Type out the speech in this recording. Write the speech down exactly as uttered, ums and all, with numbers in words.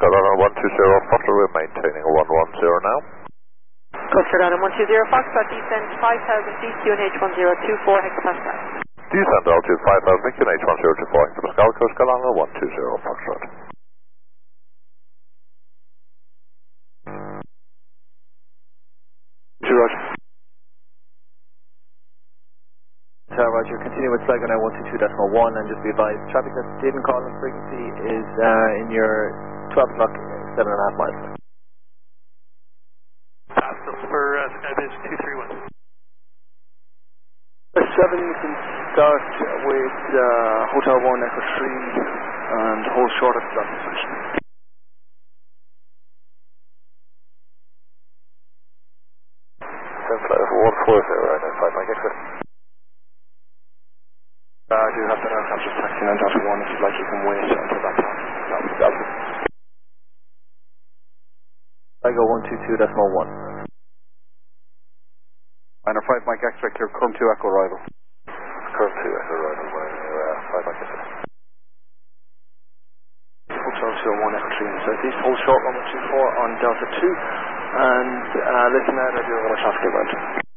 Carolina one two zero Foxtrot, we're maintaining one one zero now. Coast Carolina one two zero Foxtrot, descend five thousand D Q and H one zero two four hectopascal. Descend altitude five thousand Q and H one zero two four hectopascal, Coast Carolina one two zero Foxtrot. Two Roger. Uh, Roger, continue with flight on one two two decimal one and just be advised, traffic that didn't call in frequency is uh, in your twelve o'clock, seven and a half miles. Pass them for uh, Skybase two three one. seven, you can start with uh, Hotel one Echo three and hold short of that position. Ten flight over one four zero, identify Mike X-ray. Uh, I do have that aircraft just taxiing on Delta one if you'd like, you can wait until that time. Delta, Delta. I go one two two decimal one. Minor five Mike X-ray, clear Curm two Echo arrival. Curm two Echo arrival, uh, five Mike X-ray. Hotel two one Echo three in the southeast, hold short one two four on Delta two, and uh, listen out, I do a little traffic event.